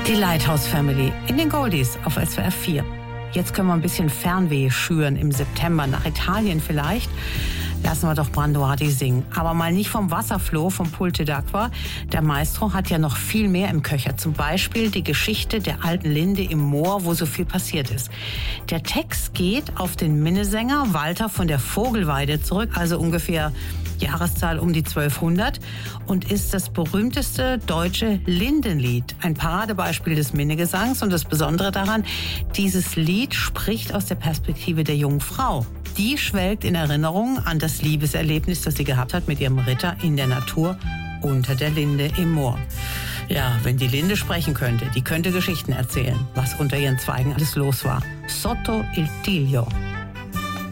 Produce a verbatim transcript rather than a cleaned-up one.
Die Lighthouse Family in den Goldies auf S W R vier. Jetzt können wir ein bisschen Fernweh schüren im September, nach Italien vielleicht. Lassen wir doch Branduardi singen. Aber mal nicht vom Wasserfloh, vom Pulte d'Acqua. Der Maestro hat ja noch viel mehr im Köcher. Zum Beispiel die Geschichte der alten Linde im Moor, wo so viel passiert ist. Der Text geht auf den Minnesänger Walter von der Vogelweide zurück, also ungefähr Jahreszahl um die zwölfhundert, und ist das berühmteste deutsche Lindenlied. Ein Paradebeispiel des Minnegesangs, und das Besondere daran, dieses Lied spricht aus der Perspektive der jungen Frau. Die schwelgt in Erinnerung an das Liebeserlebnis, das sie gehabt hat mit ihrem Ritter in der Natur unter der Linde im Moor. Ja, wenn die Linde sprechen könnte, die könnte Geschichten erzählen, was unter ihren Zweigen alles los war. Sotto il Tiglio.